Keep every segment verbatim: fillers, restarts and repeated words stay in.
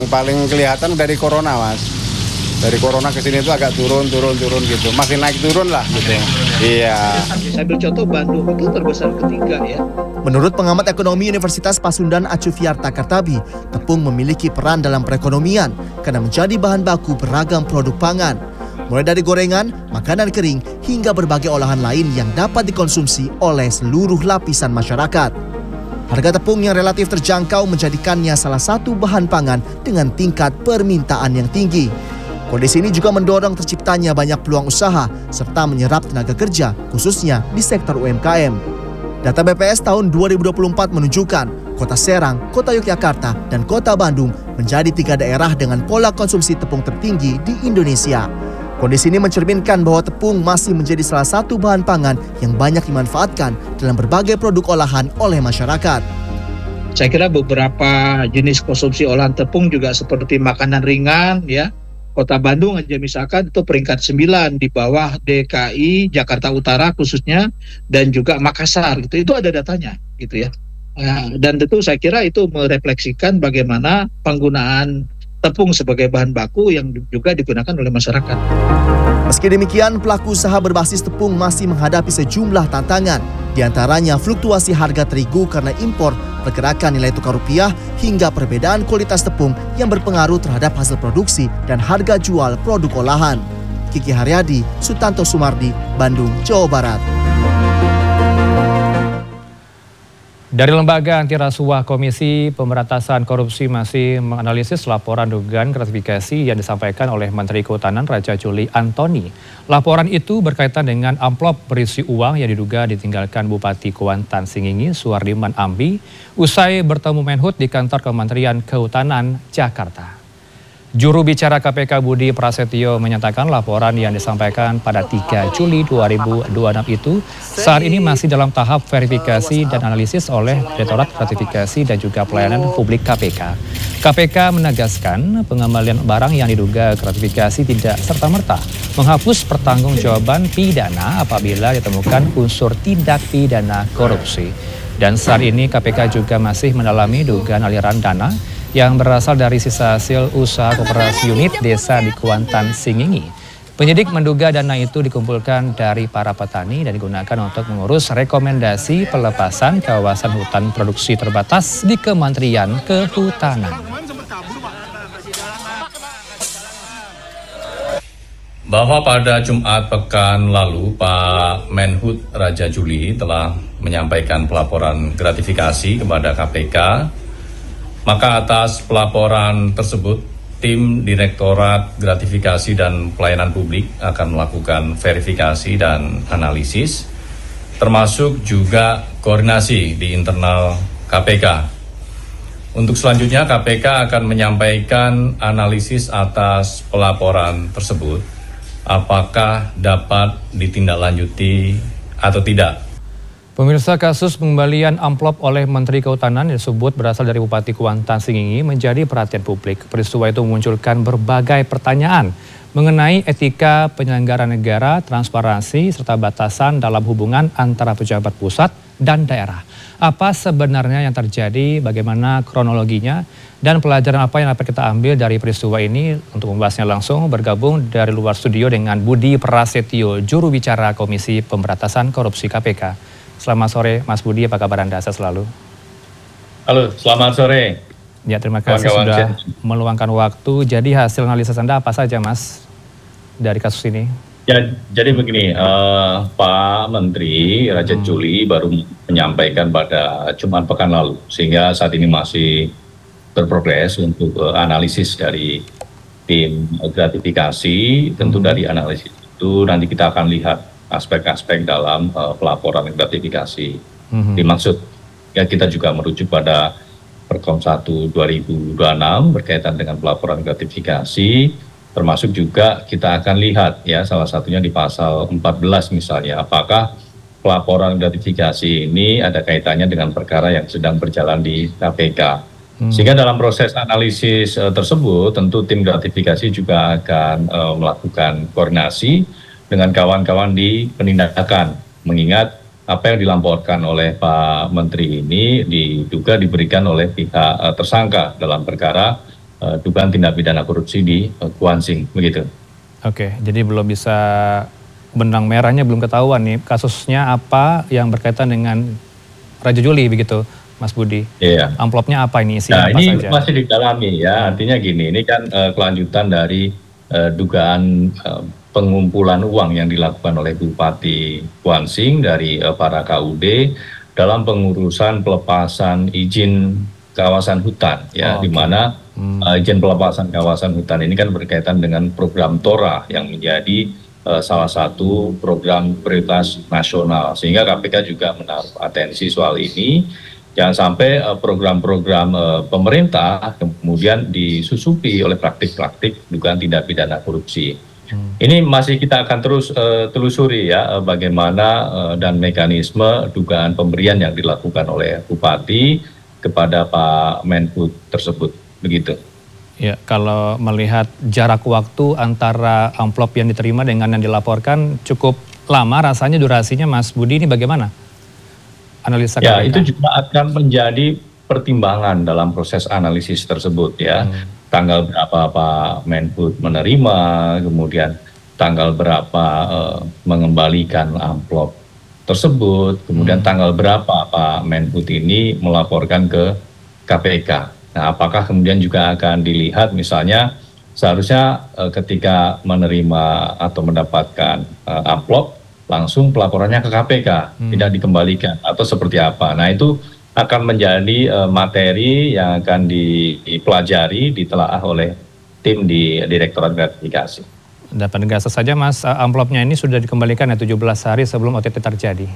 Paling kelihatan dari corona, Mas. Dari corona ke sini itu agak turun, turun, turun gitu. Masih naik turun lah gitu. Iya. Saya ambil contoh Bandung itu terbesar ketiga ya. Menurut pengamat ekonomi Universitas Pasundan Acuviarta Kartabi, tepung memiliki peran dalam perekonomian karena menjadi bahan baku beragam produk pangan. Mulai dari gorengan, makanan kering, hingga berbagai olahan lain yang dapat dikonsumsi oleh seluruh lapisan masyarakat. Harga tepung yang relatif terjangkau menjadikannya salah satu bahan pangan dengan tingkat permintaan yang tinggi. Kondisi ini juga mendorong terciptanya banyak peluang usaha serta menyerap tenaga kerja, khususnya di sektor U M K M. Data B P S tahun dua ribu dua puluh empat menunjukkan Kota Serang, Kota Yogyakarta, dan Kota Bandung menjadi tiga daerah dengan pola konsumsi tepung tertinggi di Indonesia. Kondisi ini mencerminkan bahwa tepung masih menjadi salah satu bahan pangan yang banyak dimanfaatkan dalam berbagai produk olahan oleh masyarakat. Saya kira beberapa jenis konsumsi olahan tepung juga seperti makanan ringan ya. Kota Bandung aja misalkan itu peringkat sembilan di bawah D K I, Jakarta Utara khususnya, dan juga Makassar gitu. Itu ada datanya gitu ya. Nah, dan tentu saya kira itu merefleksikan bagaimana penggunaan tepung sebagai bahan baku yang juga digunakan oleh masyarakat. Meski demikian, pelaku usaha berbasis tepung masih menghadapi sejumlah tantangan. Di antaranya fluktuasi harga terigu karena impor, pergerakan nilai tukar rupiah, hingga perbedaan kualitas tepung yang berpengaruh terhadap hasil produksi dan harga jual produk olahan. Kiki Haryadi, Sutanto Sumardi, Bandung, Jawa Barat. Dari Lembaga Antirasuah, Komisi Pemberantasan Korupsi masih menganalisis laporan dugaan gratifikasi yang disampaikan oleh Menteri Kehutanan Raja Juli Antoni. Laporan itu berkaitan dengan amplop berisi uang yang diduga ditinggalkan Bupati Kuantan Singingi, Suwardiman Ambi, usai bertemu Menhut di kantor Kementerian Kehutanan, Jakarta. Juru bicara K P K Budi Prasetyo menyatakan laporan yang disampaikan pada tiga Juli dua ribu dua puluh enam itu saat ini masih dalam tahap verifikasi dan analisis oleh Direktorat Gratifikasi dan juga Pelayanan Publik K P K. K P K menegaskan pengembalian barang yang diduga gratifikasi tidak serta-merta menghapus pertanggungjawaban pidana apabila ditemukan unsur tindak pidana korupsi. Dan saat ini K P K juga masih mendalami dugaan aliran dana yang berasal dari sisa hasil usaha koperasi unit desa di Kuantan Singingi. Penyidik menduga dana itu dikumpulkan dari para petani dan digunakan untuk mengurus rekomendasi pelepasan kawasan hutan produksi terbatas di Kementerian Kehutanan. Bahwa pada Jumat pekan lalu Pak Menhut Raja Juli telah menyampaikan pelaporan gratifikasi kepada K P K. Maka atas pelaporan tersebut, tim Direktorat Gratifikasi dan Pelayanan Publik akan melakukan verifikasi dan analisis, termasuk juga koordinasi di internal K P K. Untuk selanjutnya, K P K akan menyampaikan analisis atas pelaporan tersebut, apakah dapat ditindaklanjuti atau tidak. Pemirsa, kasus pengembalian amplop oleh Menteri Kehutanan yang disebut berasal dari Bupati Kuantan Singingi menjadi perhatian publik. Peristiwa itu memunculkan berbagai pertanyaan mengenai etika penyelenggara negara, transparansi, serta batasan dalam hubungan antara pejabat pusat dan daerah. Apa sebenarnya yang terjadi, bagaimana kronologinya, dan pelajaran apa yang dapat kita ambil dari peristiwa ini? Untuk membahasnya langsung bergabung dari luar studio dengan Budi Prasetyo, juru bicara Komisi Pemberantasan Korupsi K P K. Selamat sore Mas Budi, apa kabar Anda? Sehat selalu. Halo, selamat sore. Ya, terima kasih kawan, sudah kawan. meluangkan waktu. Jadi hasil analisis Anda apa saja Mas dari kasus ini? Ya, jadi begini, uh, Pak Menteri Raja hmm. Juli baru menyampaikan pada Jumat pekan lalu, sehingga saat ini masih berprogres untuk uh, analisis dari tim gratifikasi. Tentu hmm. dari analisis itu nanti kita akan lihat aspek-aspek dalam uh, pelaporan gratifikasi mm-hmm. dimaksud. Ya, kita juga merujuk pada Perkom satu dua ribu dua puluh enam berkaitan dengan pelaporan gratifikasi, termasuk juga kita akan lihat ya salah satunya di pasal empat belas misalnya, apakah pelaporan gratifikasi ini ada kaitannya dengan perkara yang sedang berjalan di K P K. Hmm. Sehingga dalam proses analisis uh, tersebut tentu tim gratifikasi juga akan uh, melakukan koordinasi dengan kawan-kawan di penindakan, mengingat apa yang dilaporkan oleh Pak Menteri ini diduga diberikan oleh pihak uh, tersangka dalam perkara uh, dugaan tindak pidana korupsi di uh, Kuansing, begitu. Oke, jadi belum bisa benang merahnya belum ketahuan nih kasusnya apa yang berkaitan dengan Raja Juli begitu, Mas Budi. Iya. Amplopnya apa ini isinya Nah, apa ini saja? masih didalami ya. Artinya gini, ini kan uh, kelanjutan dari uh, dugaan uh, pengumpulan uang yang dilakukan oleh Bupati Kuansing dari uh, para K U D dalam pengurusan pelepasan izin kawasan hutan ya, oh, di mana hmm. uh, izin pelepasan kawasan hutan ini kan berkaitan dengan program Tora yang menjadi uh, salah satu program prioritas nasional, sehingga K P K juga menaruh atensi soal ini. Jangan sampai program-program uh, uh, pemerintah kemudian disusupi oleh praktik-praktik dugaan tindak pidana korupsi. Hmm. Ini masih kita akan terus uh, telusuri ya uh, bagaimana uh, dan mekanisme dugaan pemberian yang dilakukan oleh Bupati kepada Pak Menhub tersebut, begitu. Ya, kalau melihat jarak waktu antara amplop yang diterima dengan yang dilaporkan cukup lama rasanya durasinya, Mas Budi, ini bagaimana? Analisa ya, K P K. Itu juga akan menjadi pertimbangan dalam proses analisis tersebut ya. Hmm. Tanggal berapa Pak Menhub menerima, kemudian tanggal berapa uh, mengembalikan amplop tersebut, kemudian hmm. tanggal berapa Pak Menhub ini melaporkan ke K P K. Nah, apakah kemudian juga akan dilihat misalnya seharusnya uh, ketika menerima atau mendapatkan uh, amplop langsung pelaporannya ke K P K, hmm. tidak dikembalikan atau seperti apa. Nah, itu akan menjadi uh, materi yang akan dipelajari, ditelaah oleh tim di Direktorat Gratifikasi. Dan penegasan saja, Mas, amplopnya ini sudah dikembalikan ya tujuh belas hari sebelum O T T terjadi.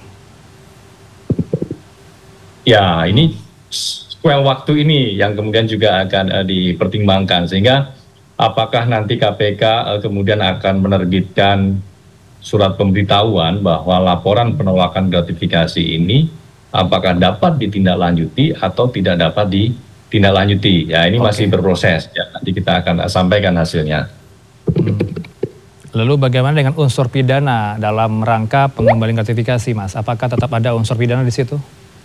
Ya, ini squel waktu ini yang kemudian juga akan uh, dipertimbangkan, sehingga apakah nanti K P K uh, kemudian akan menerbitkan surat pemberitahuan bahwa laporan penolakan gratifikasi ini apakah dapat ditindaklanjuti atau tidak dapat ditindaklanjuti. Ya, ini okay. masih berproses. Ya, nanti kita akan sampaikan hasilnya. Hmm. Lalu bagaimana dengan unsur pidana dalam rangka pengembalian gratifikasi, Mas? Apakah tetap ada unsur pidana di situ?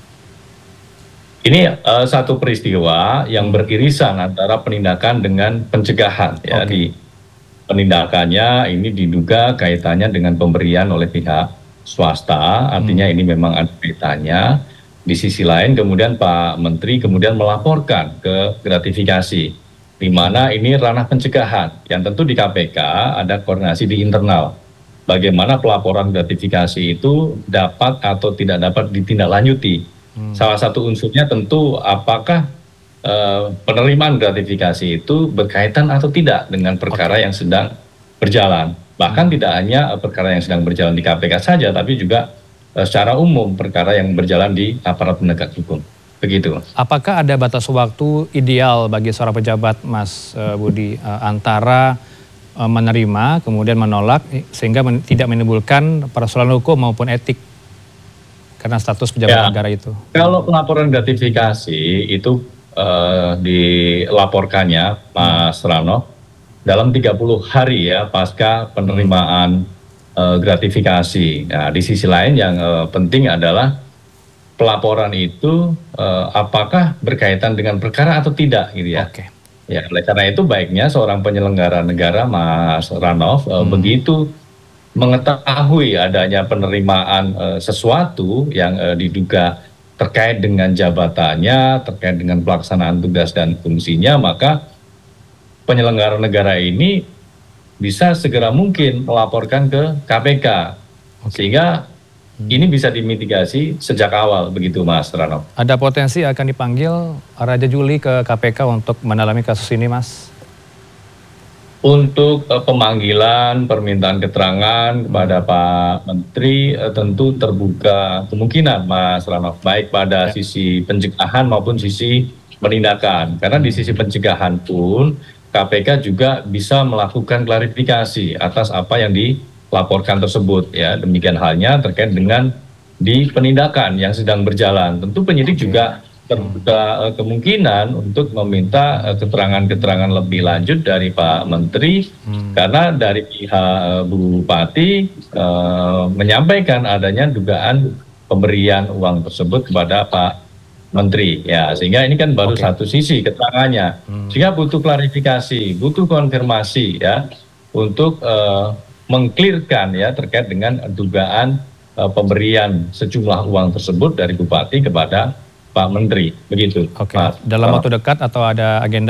Ini uh, satu peristiwa yang beririsan antara penindakan dengan pencegahan. Ya, okay. di penindakannya ini diduga kaitannya dengan pemberian oleh pihak swasta, artinya hmm. ini memang ada kaitannya. Di sisi lain kemudian Pak Menteri kemudian melaporkan ke gratifikasi, di mana ini ranah pencegahan, yang tentu di K P K ada koordinasi di internal. Bagaimana pelaporan gratifikasi itu dapat atau tidak dapat ditindaklanjuti. Hmm. Salah satu unsurnya tentu apakah Uh, penerimaan gratifikasi itu berkaitan atau tidak dengan perkara okay. yang sedang berjalan. Bahkan hmm. tidak hanya uh, perkara yang sedang berjalan di K P K saja, tapi juga uh, secara umum perkara yang berjalan di aparat penegak hukum. Begitu. Apakah ada batas waktu ideal bagi seorang pejabat, Mas uh, Budi, uh, antara uh, menerima kemudian menolak sehingga men tidak menimbulkan persoalan hukum maupun etik karena status pejabat ya, negara itu? Kalau pelaporan gratifikasi itu Uh, dilaporkannya Mas Rano dalam tiga puluh hari ya pasca penerimaan uh, gratifikasi. Nah, di sisi lain yang uh, penting adalah pelaporan itu uh, apakah berkaitan dengan perkara atau tidak gitu ya. Okay. Ya, oleh karena itu baiknya seorang penyelenggara negara Mas Ranov uh, hmm. begitu mengetahui adanya penerimaan uh, sesuatu yang uh, diduga terkait dengan jabatannya, terkait dengan pelaksanaan tugas dan fungsinya, maka penyelenggara negara ini bisa segera mungkin melaporkan ke K P K. Okay. Sehingga hmm. ini bisa dimitigasi sejak awal, begitu Mas Rano. Ada potensi akan dipanggil Raja Juli ke K P K untuk mendalami kasus ini, Mas? Untuk uh, pemanggilan, permintaan keterangan kepada Pak Menteri uh, tentu terbuka kemungkinan, Mas Rano, baik pada ya. sisi pencegahan maupun sisi penindakan. Karena di sisi pencegahan pun K P K juga bisa melakukan klarifikasi atas apa yang dilaporkan tersebut. Ya, demikian halnya terkait dengan di penindakan yang sedang berjalan. Tentu penyidik okay. juga terbuka uh, kemungkinan untuk meminta uh, keterangan-keterangan lebih lanjut dari Pak Menteri, hmm. karena dari pihak uh, Bupati uh, menyampaikan adanya dugaan pemberian uang tersebut kepada Pak Menteri ya, sehingga ini kan baru Oke. satu sisi keterangannya, sehingga butuh klarifikasi, butuh konfirmasi ya untuk uh, mengklirkan ya terkait dengan dugaan uh, pemberian sejumlah uang tersebut dari Bupati kepada Pak Menteri, begitu. Oke. Mas. Dalam waktu dekat atau ada agenda